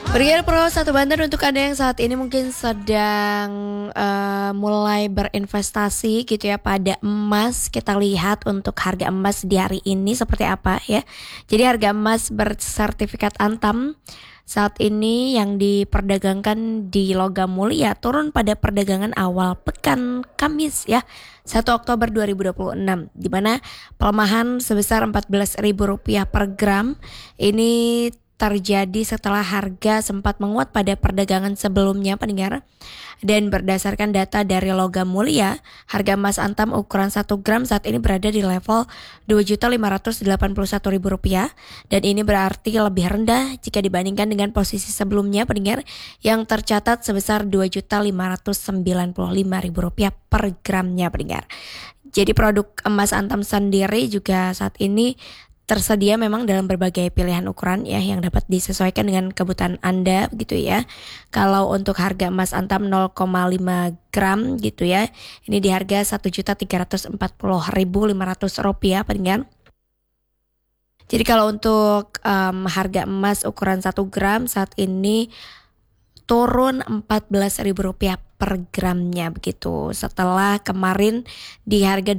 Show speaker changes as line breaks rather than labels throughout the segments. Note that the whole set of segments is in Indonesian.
Berikan Pro satu banten untuk Anda yang saat ini mungkin sedang mulai berinvestasi gitu ya pada emas. Kita lihat untuk harga emas di hari ini seperti apa ya. Jadi harga emas bersertifikat Antam saat ini yang diperdagangkan di Logam Mulia turun pada perdagangan awal pekan Kamis ya 1 Oktober 2026, di mana pelemahan sebesar Rp14.000 per gram ini terjadi setelah harga sempat menguat pada perdagangan sebelumnya pendengar. Dan berdasarkan data dari Logam Mulia, harga emas Antam ukuran 1 gram saat ini berada di level Rp2.581.000 dan ini berarti lebih rendah jika dibandingkan dengan posisi sebelumnya pendengar yang tercatat sebesar Rp2.595.000 per gramnya pendengar. Jadi produk emas Antam sendiri juga saat ini tersedia memang dalam berbagai pilihan ukuran ya yang dapat disesuaikan dengan kebutuhan Anda gitu ya. Kalau untuk harga emas Antam 0,5 gram gitu ya, ini di harga Rp1.340.500 pendengar. Jadi kalau untuk harga emas ukuran 1 gram saat ini turun Rp14.000 per gramnya begitu. Setelah kemarin di harga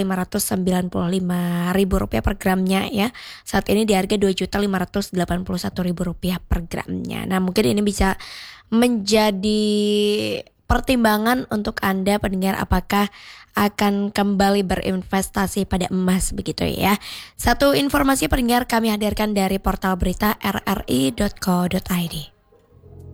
Rp2.595.000 per gramnya ya. Saat ini di harga Rp2.581.000 per gramnya. Nah, mungkin ini bisa menjadi pertimbangan untuk Anda pendengar apakah akan kembali berinvestasi pada emas begitu ya. Satu informasi pendengar kami hadirkan dari portal berita rri.co.id.